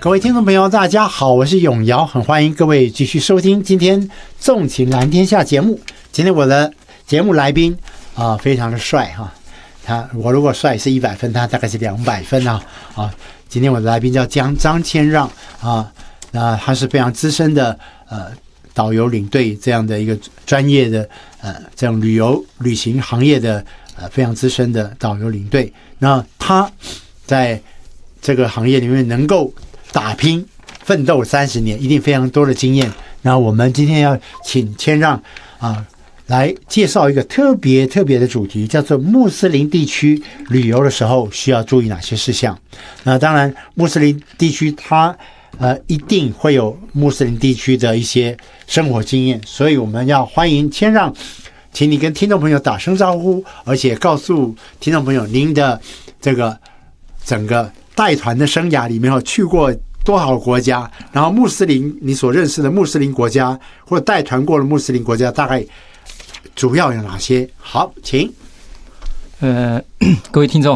各位听众朋友，大家好，我是永尧，很欢迎各位继续收听今天纵情蓝天下节目。今天我的节目来宾非常的帅哈，我如果帅是100分，他大概是200分啊。今天我的来宾叫张谦让那他是非常资深的导游领队这样的一个专业的这样旅行行业的非常资深的导游领队。那他在这个行业里面能够打拼奋斗30年，一定非常多的经验。那我们今天要请谦让来介绍一个特别的主题，叫做穆斯林地区旅游的时候需要注意哪些事项。那当然穆斯林地区它一定会有穆斯林地区的一些生活经验，所以我们要欢迎谦让，请你跟听众朋友打声招呼，而且告诉听众朋友您的这个整个带团的生涯里面去过多少国家，然后穆斯林你所认识的穆斯林国家或者带团过的穆斯林国家大概主要有哪些？好，请。 各位听众